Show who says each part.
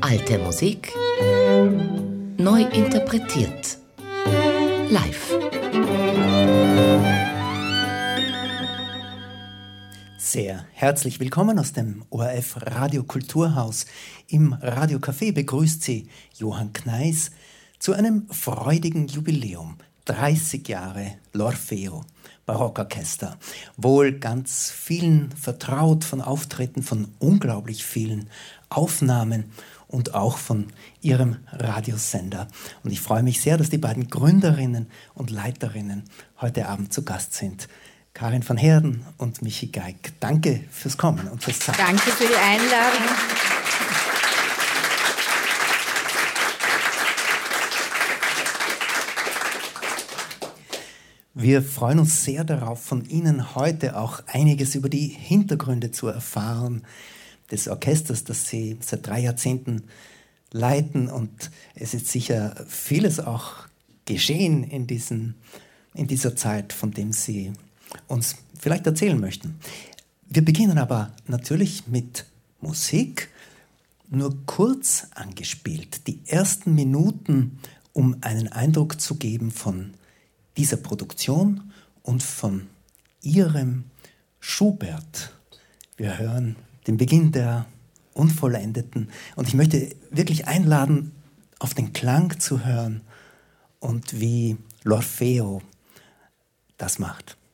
Speaker 1: Alte Musik neu interpretiert. Live.
Speaker 2: Sehr herzlich willkommen aus dem ORF Radio Kulturhaus. Im Radiocafé begrüßt Sie Johann Kneis zu einem freudigen Jubiläum. 30 Jahre L'Orfeo, Barockorchester. Wohl ganz vielen vertraut von Auftritten, von unglaublich vielen Aufnahmen und auch von ihrem Radiosender. Und ich freue mich sehr, dass die beiden Gründerinnen und Leiterinnen heute Abend zu Gast sind. Karin van Heerden und Michi Geig. Danke fürs Kommen und fürs Zeigen.
Speaker 3: Danke für die Einladung.
Speaker 2: Wir freuen uns sehr darauf, von Ihnen heute auch einiges über die Hintergründe zu erfahren des Orchesters, das Sie seit 3 Jahrzehnten leiten. Und es ist sicher vieles auch geschehen in dieser Zeit, von dem Sie uns vielleicht erzählen möchten. Wir beginnen aber natürlich mit Musik, nur kurz angespielt. Die ersten Minuten, um einen Eindruck zu geben von dieser Produktion und von Ihrem Schubert. Wir hören den Beginn der Unvollendeten und ich möchte wirklich einladen, auf den Klang zu hören und wie L'Orfeo das macht.